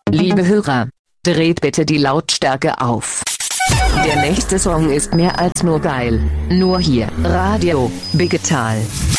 Liebe Hörer, dreht bitte die Lautstärke auf. Der nächste Song ist mehr als nur geil. Nur hier, Radio Digital.